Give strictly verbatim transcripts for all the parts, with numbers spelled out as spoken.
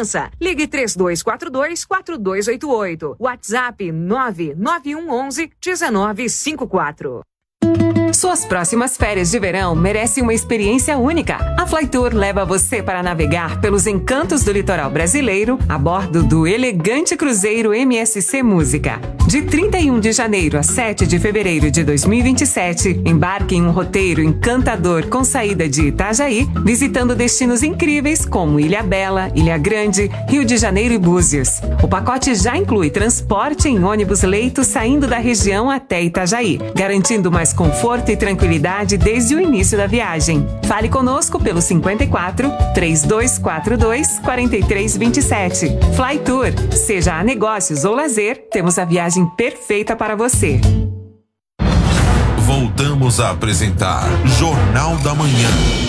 segurança. Ligue três dois quatro dois, quatro dois oito oito. WhatsApp nove nove um um um nove cinco quatro. Suas próximas férias de verão merecem uma experiência única. A Flytour leva você para navegar pelos encantos do litoral brasileiro a bordo do elegante cruzeiro M S C Música. De trinta e um de janeiro a sete de fevereiro de dois mil e vinte e sete, embarque em um roteiro encantador com saída de Itajaí, visitando destinos incríveis como Ilha Bela, Ilha Grande, Rio de Janeiro e Búzios. O pacote já inclui transporte em ônibus-leito saindo da região até Itajaí, garantindo mais conforto e tranquilidade desde o início da viagem. Fale conosco pelo cinquenta e quatro, três dois quatro dois, quarenta e três vinte e sete. Flytour, seja a negócios ou lazer, temos a viagem perfeita para você. Voltamos a apresentar Jornal da Manhã.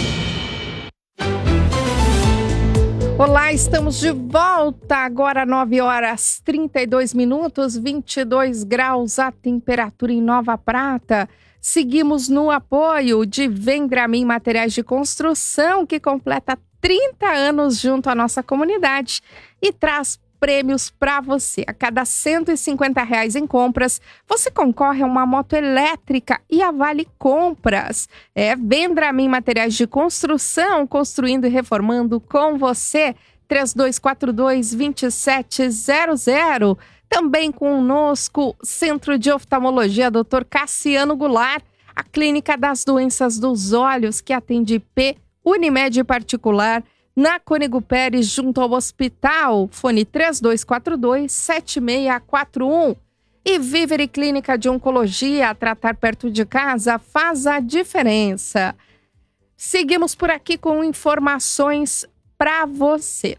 Olá, estamos de volta agora nove horas trinta e dois minutos, vinte e dois graus a temperatura em Nova Prata. Seguimos no apoio de Vendramin Materiais de Construção, que completa trinta anos junto à nossa comunidade e traz prêmios para você. A cada cento e cinquenta reais em compras, você concorre a uma moto elétrica e a Vale Compras. É Vendramin Materiais de Construção, construindo e reformando com você. três dois quatro dois, dois sete zero zero. Também conosco, Centro de Oftalmologia, doutor Cassiano Goulart, a Clínica das Doenças dos Olhos, que atende I P, Unimed particular, na Cônego Pérez, junto ao hospital. Fone três dois quatro dois, sete seis quatro um. E Vivere Clínica de Oncologia, tratar perto de casa faz a diferença. Seguimos por aqui com informações para você.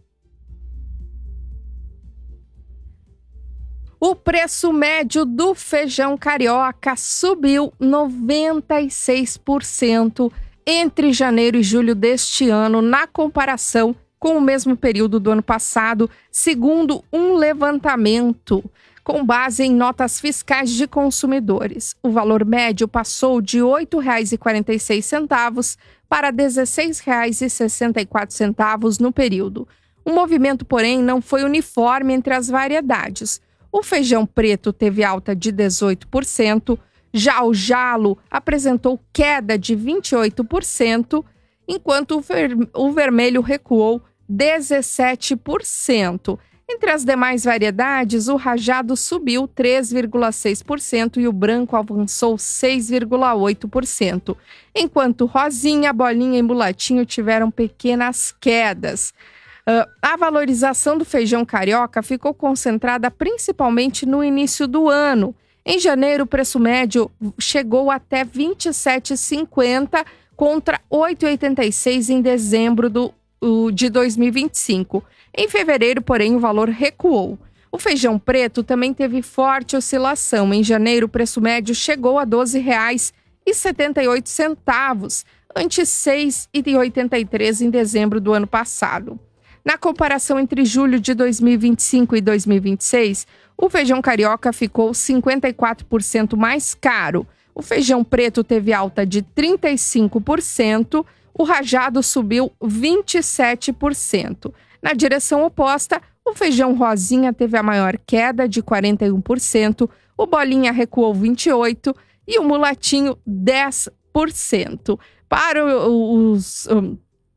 O preço médio do feijão carioca subiu noventa e seis por cento entre janeiro e julho deste ano, na comparação com o mesmo período do ano passado, segundo um levantamento com base em notas fiscais de consumidores. O valor médio passou de oito reais e quarenta e seis centavos para dezesseis reais e sessenta e quatro centavos no período. O movimento, porém, não foi uniforme entre as variedades. O feijão preto teve alta de dezoito por cento, já o jalo apresentou queda de vinte e oito por cento, enquanto o, ver- o vermelho recuou dezessete por cento. Entre as demais variedades, o rajado subiu três vírgula seis por cento e o branco avançou seis vírgula oito por cento, enquanto rosinha, bolinha e mulatinho tiveram pequenas quedas. Uh, a valorização do feijão carioca ficou concentrada principalmente no início do ano. Em janeiro, o preço médio chegou até vinte e sete reais e cinquenta centavos contra oito reais e oitenta e seis centavos em dezembro do, uh, de dois mil e vinte e cinco. Em fevereiro, porém, o valor recuou. O feijão preto também teve forte oscilação. Em janeiro, o preço médio chegou a doze reais e setenta e oito centavos, ante seis reais e oitenta e três centavos em dezembro do ano passado. Na comparação entre julho de dois mil e vinte e cinco e dois mil e vinte e seis, o feijão carioca ficou cinquenta e quatro por cento mais caro. O feijão preto teve alta de trinta e cinco por cento, o rajado subiu vinte e sete por cento. Na direção oposta, o feijão rosinha teve a maior queda de quarenta e um por cento, o bolinha recuou vinte e oito por cento e o mulatinho dez por cento. Para os, um,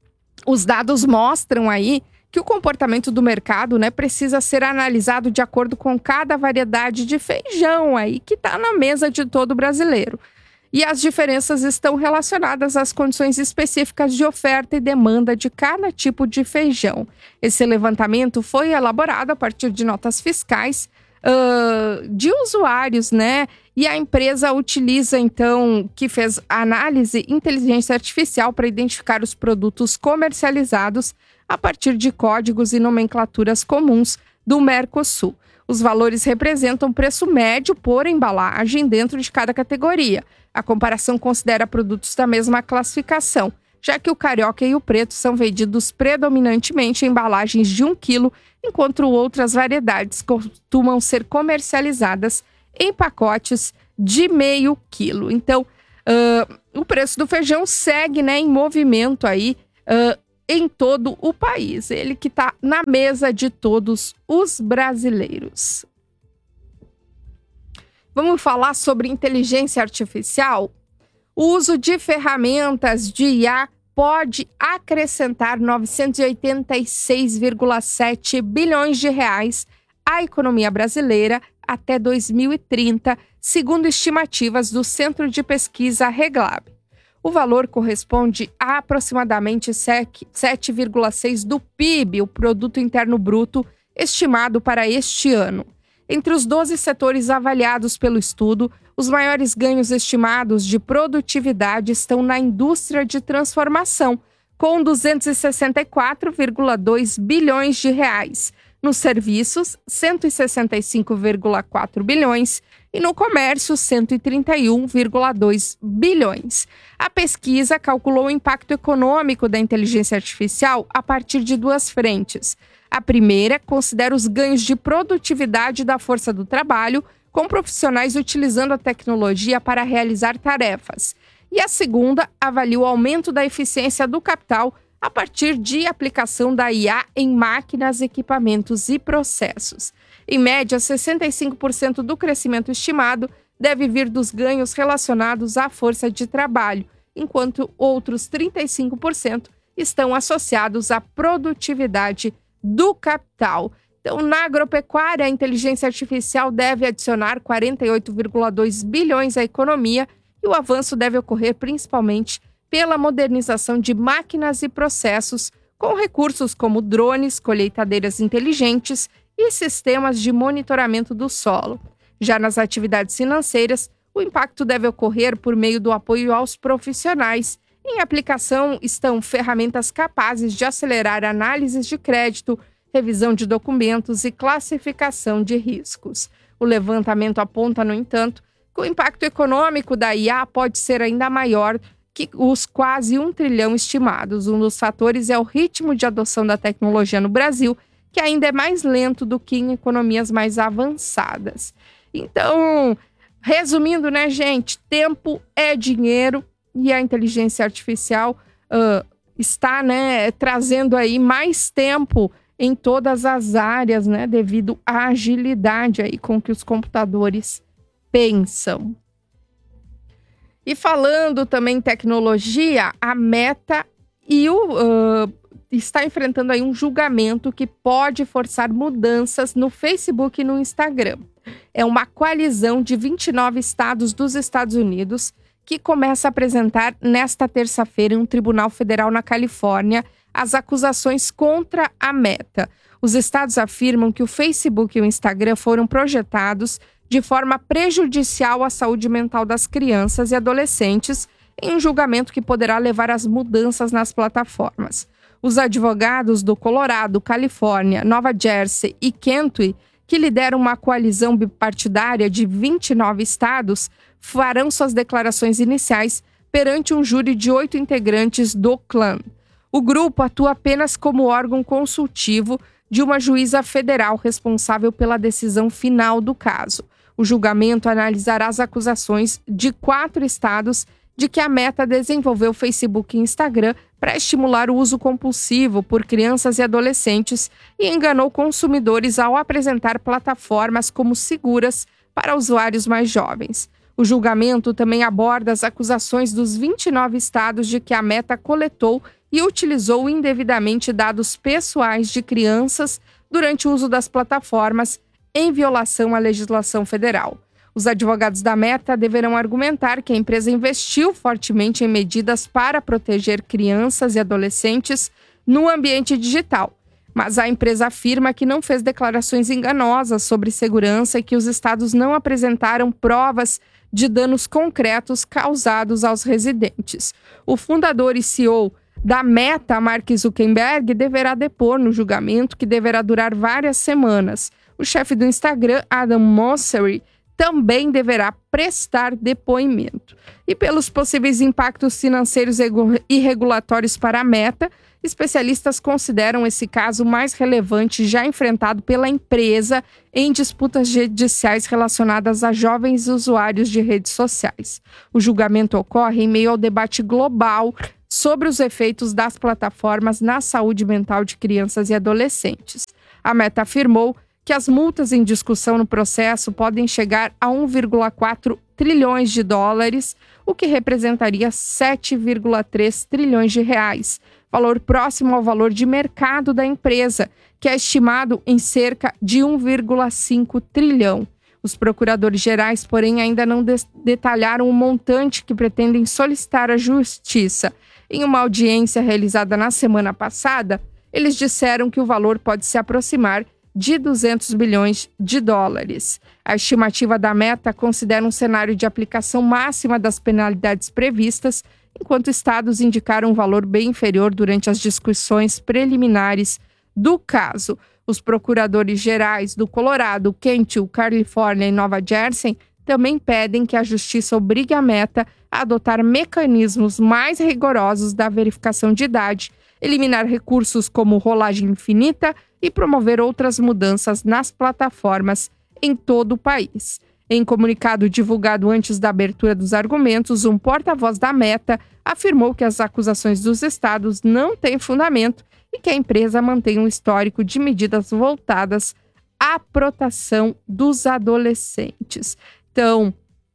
os dados mostram aí que o comportamento do mercado, né, precisa ser analisado de acordo com cada variedade de feijão aí que está na mesa de todo brasileiro. E as diferenças estão relacionadas às condições específicas de oferta e demanda de cada tipo de feijão. Esse levantamento foi elaborado a partir de notas fiscais uh, de usuários, né? E a empresa utiliza, então, que fez análise, inteligência artificial para identificar os produtos comercializados a partir de códigos e nomenclaturas comuns do Mercosul. Os valores representam preço médio por embalagem dentro de cada categoria. A comparação considera produtos da mesma classificação, já que o carioca e o preto são vendidos predominantemente em embalagens de um quilo, enquanto outras variedades costumam ser comercializadas em pacotes de meio quilo. Então, uh, o preço do feijão segue, né, em movimento aí, uh, em todo o país. Ele que está na mesa de todos os brasileiros. Vamos falar sobre inteligência artificial? O uso de ferramentas de I A pode acrescentar novecentos e oitenta e seis vírgula sete bilhões de reais à economia brasileira até dois mil e trinta, segundo estimativas do Centro de Pesquisa Reglab. O valor corresponde a aproximadamente sete vírgula seis por cento do P I B, o Produto Interno Bruto, estimado para este ano. Entre os doze setores avaliados pelo estudo, os maiores ganhos estimados de produtividade estão na indústria de transformação, com duzentos e sessenta e quatro vírgula dois bilhões de reais, nos serviços, cento e sessenta e cinco vírgula quatro bilhões e no comércio, cento e trinta e um vírgula dois bilhões. A pesquisa calculou o impacto econômico da inteligência artificial a partir de duas frentes. A primeira considera os ganhos de produtividade da força do trabalho, com profissionais utilizando a tecnologia para realizar tarefas. E a segunda avalia o aumento da eficiência do capital a partir de aplicação da I A em máquinas, equipamentos e processos. Em média, sessenta e cinco por cento do crescimento estimado deve vir dos ganhos relacionados à força de trabalho, enquanto outros trinta e cinco por cento estão associados à produtividade do capital. Então, na agropecuária, a inteligência artificial deve adicionar quarenta e oito vírgula dois bilhões à economia e o avanço deve ocorrer principalmente pela modernização de máquinas e processos, com recursos como drones, colheitadeiras inteligentes e sistemas de monitoramento do solo. Já nas atividades financeiras, o impacto deve ocorrer por meio do apoio aos profissionais. Em aplicação estão ferramentas capazes de acelerar análises de crédito, revisão de documentos e classificação de riscos. O levantamento aponta, no entanto, que o impacto econômico da I A pode ser ainda maior que os quase um trilhão estimados. Um dos fatores é o ritmo de adoção da tecnologia no Brasil, que ainda é mais lento do que em economias mais avançadas. Então, resumindo, né, gente? Tempo é dinheiro e a inteligência artificial uh, está, né, trazendo aí mais tempo em todas as áreas, né, devido à agilidade aí com que os computadores pensam. E falando também em tecnologia, a Meta e o, uh, está enfrentando aí um julgamento que pode forçar mudanças no Facebook e no Instagram. É uma coalizão de vinte e nove estados dos Estados Unidos que começa a apresentar nesta terça-feira em um tribunal federal na Califórnia as acusações contra a Meta. Os estados afirmam que o Facebook e o Instagram foram projetados de forma prejudicial à saúde mental das crianças e adolescentes em um julgamento que poderá levar às mudanças nas plataformas. Os advogados do Colorado, Califórnia, Nova Jersey e Kentucky, que lideram uma coalizão bipartidária de vinte e nove estados, farão suas declarações iniciais perante um júri de oito integrantes do clã. O grupo atua apenas como órgão consultivo de uma juíza federal responsável pela decisão final do caso. O julgamento analisará as acusações de quatro estados de que a Meta desenvolveu Facebook e Instagram para estimular o uso compulsivo por crianças e adolescentes e enganou consumidores ao apresentar plataformas como seguras para usuários mais jovens. O julgamento também aborda as acusações dos vinte e nove estados de que a Meta coletou e utilizou indevidamente dados pessoais de crianças durante o uso das plataformas em violação à legislação federal. Os advogados da Meta deverão argumentar que a empresa investiu fortemente em medidas para proteger crianças e adolescentes no ambiente digital, mas a empresa afirma que não fez declarações enganosas sobre segurança e que os estados não apresentaram provas de danos concretos causados aos residentes. O fundador e C E O da Meta, Mark Zuckerberg, deverá depor no julgamento, que deverá durar várias semanas. O chefe do Instagram, Adam Mosseri, também deverá prestar depoimento. E pelos possíveis impactos financeiros e regulatórios para a Meta, especialistas consideram esse caso mais relevante já enfrentado pela empresa em disputas judiciais relacionadas a jovens usuários de redes sociais. O julgamento ocorre em meio ao debate global sobre os efeitos das plataformas na saúde mental de crianças e adolescentes. A Meta afirmou que as multas em discussão no processo podem chegar a um vírgula quatro trilhões de dólares, o que representaria sete vírgula três trilhões de reais, valor próximo ao valor de mercado da empresa, que é estimado em cerca de um vírgula cinco trilhão. Os procuradores gerais, porém, ainda não des- detalharam o montante que pretendem solicitar à Justiça. Em uma audiência realizada na semana passada, eles disseram que o valor pode se aproximar de duzentos bilhões de dólares. A estimativa da Meta considera um cenário de aplicação máxima das penalidades previstas, enquanto estados indicaram um valor bem inferior durante as discussões preliminares do caso. Os procuradores gerais do Colorado, Kentucky, Califórnia e Nova Jersey também pedem que a Justiça obrigue a Meta a adotar mecanismos mais rigorosos da verificação de idade, eliminar recursos como rolagem infinita e promover outras mudanças nas plataformas em todo o país. Em comunicado divulgado antes da abertura dos argumentos, um porta-voz da Meta afirmou que as acusações dos estados não têm fundamento e que a empresa mantém um histórico de medidas voltadas à proteção dos adolescentes. Então,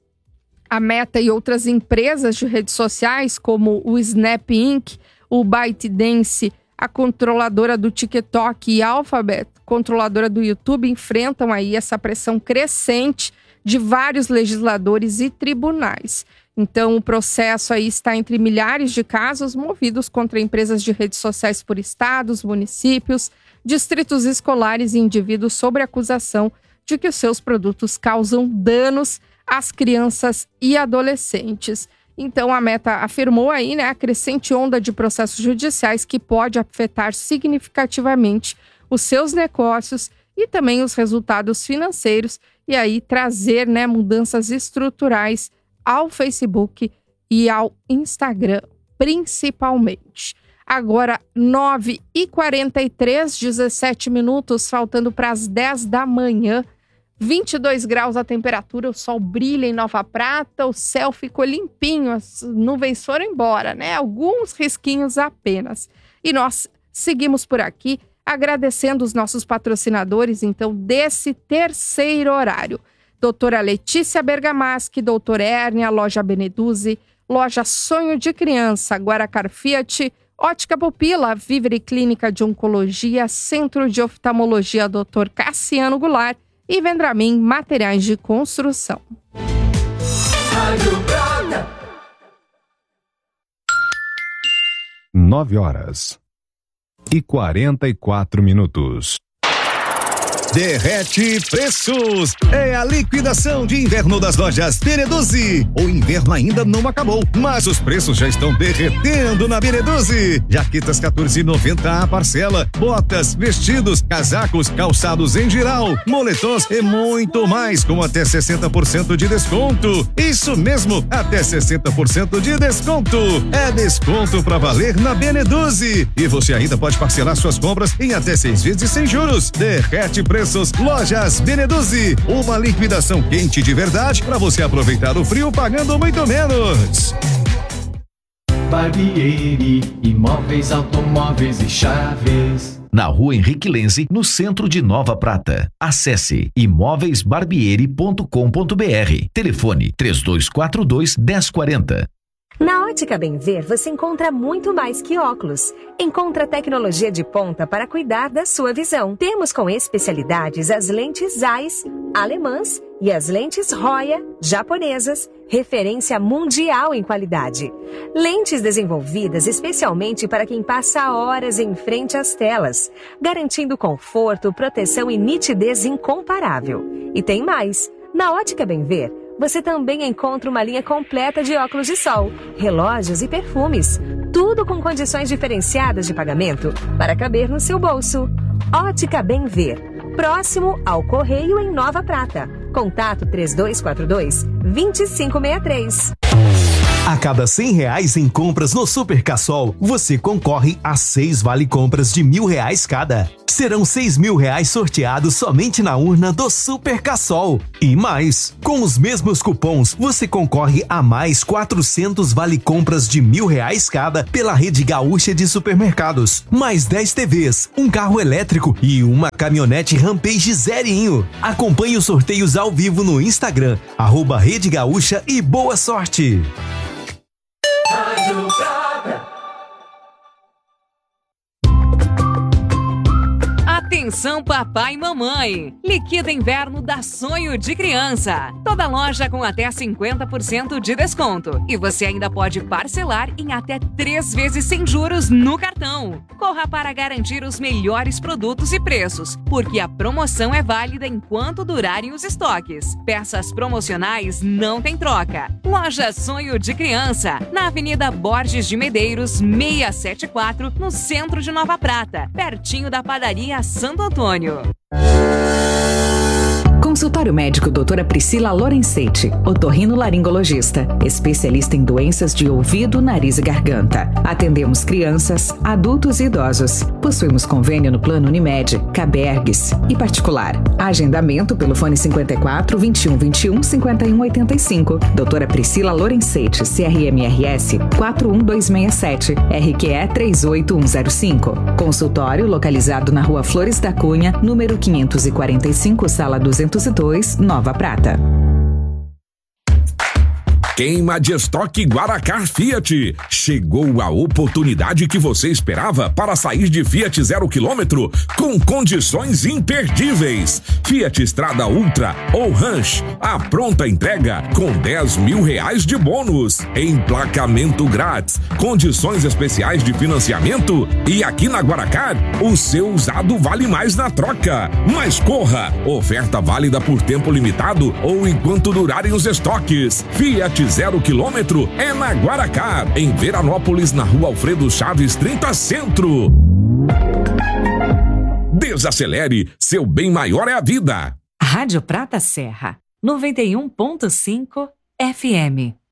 a Meta e outras empresas de redes sociais, como o Snap Incorporated, o ByteDance, a controladora do TikTok e a Alphabet, controladora do YouTube, enfrentam aí essa pressão crescente de vários legisladores e tribunais. Então, o processo aí está entre milhares de casos movidos contra empresas de redes sociais por estados, municípios, distritos escolares e indivíduos sobre acusação de que os seus produtos causam danos às crianças e adolescentes. Então, a Meta afirmou aí, né, a crescente onda de processos judiciais que pode afetar significativamente os seus negócios e também os resultados financeiros e aí trazer, né, mudanças estruturais ao Facebook e ao Instagram, principalmente. Agora, nove e quarenta e três, dezessete minutos, faltando para as dez da manhã. vinte e dois graus a temperatura, o sol brilha em Nova Prata, o céu ficou limpinho, as nuvens foram embora, né? Alguns risquinhos apenas. E nós seguimos por aqui, agradecendo os nossos patrocinadores, então, desse terceiro horário. Doutora Letícia Bergamaschi, Doutor Hérnia, Loja Beneduzzi, Loja Sonho de Criança, Guaracar Fiat, Ótica Pupila, Vivere Clínica de Oncologia, Centro de Oftalmologia doutor Cassiano Goulart e Vendramin Materiais de Construção. Nove horas e quarenta e quatro minutos. Derrete Preços. É a liquidação de inverno das lojas Beneduzzi. O inverno ainda não acabou, mas os preços já estão derretendo na Beneduzzi. Jaquetas quatorze reais e noventa centavos a parcela, botas, vestidos, casacos, calçados em geral, moletons e muito mais com até sessenta por cento de desconto. Isso mesmo, até sessenta por cento de desconto. É desconto pra valer na Beneduzzi. E você ainda pode parcelar suas compras em até seis vezes sem juros. Derrete Preços. Lojas Beneduzzi, uma liquidação quente de verdade para você aproveitar o frio pagando muito menos. Barbieri, imóveis, automóveis e chaves. Na Rua Henrique Lenze, no centro de Nova Prata. Acesse imóveis barbieri ponto com ponto br. Telefone três dois quatro dois, um zero quatro zero. Na Ótica Bem Ver, você encontra muito mais que óculos. Encontra tecnologia de ponta para cuidar da sua visão. Temos com especialidades as lentes Zeiss, alemãs e as lentes Roya, japonesas, referência mundial em qualidade. Lentes desenvolvidas especialmente para quem passa horas em frente às telas, garantindo conforto, proteção e nitidez incomparável. E tem mais! Na Ótica Bem Ver, você também encontra uma linha completa de óculos de sol, relógios e perfumes. Tudo com condições diferenciadas de pagamento para caber no seu bolso. Ótica Bem Ver, próximo ao Correio em Nova Prata. Contato três dois quatro dois, dois cinco seis três. A cada cem reais em compras no Super Cassol, você concorre a seis vale-compras de mil reais cada. Serão seis mil reais sorteados somente na urna do Super Cassol. E mais, com os mesmos cupons, você concorre a mais quatrocentos vale-compras de mil reais cada pela rede gaúcha de supermercados. Mais dez T Vs, um carro elétrico e uma caminhonete Rampage zerinho. Acompanhe os sorteios ao vivo no Instagram, arroba Rede Gaúcha e boa sorte! Rádio Prata. Atenção papai e mamãe, liquida inverno dá sonho de criança. Toda loja com até cinquenta por cento de desconto. E você ainda pode parcelar em até três vezes sem juros no cartão. Corra para garantir os melhores produtos e preços, porque a promoção é válida enquanto durarem os estoques. Peças promocionais não tem troca. Loja Sonho de Criança, na Avenida Borges de Medeiros, seiscentos e setenta e quatro, no centro de Nova Prata, pertinho da padaria Santo Antônio. Consultório médico doutora Priscila Lorenzetti, otorrinolaringologista, especialista em doenças de ouvido, nariz e garganta. Atendemos crianças, adultos e idosos. Possuímos convênio no Plano Unimed, Cabergues e particular. Agendamento pelo fone cinquenta e quatro, vinte e um, vinte e um, cinquenta e um, oitenta e cinco. doutora Priscila Lorenzetti, C R M R S quatro um dois seis sete, R Q E três oito um zero cinco. Consultório localizado na Rua Flores da Cunha, número quinhentos e quarenta e cinco, sala duzentos e dois, Nova Prata. Queima de estoque Guaracar Fiat. Chegou a oportunidade que você esperava para sair de Fiat zero quilômetro com condições imperdíveis. Fiat Strada Ultra ou Ranch, a pronta entrega com dez mil reais de bônus. Emplacamento grátis, condições especiais de financiamento e aqui na Guaracar, o seu usado vale mais na troca. Mas corra! Oferta válida por tempo limitado ou enquanto durarem os estoques. Fiat zero quilômetro é na Guaracar, em Veranópolis, na Rua Alfredo Chaves trinta Centro. Desacelere, seu bem maior é a vida. Rádio Prata Serra, noventa e um ponto cinco F M.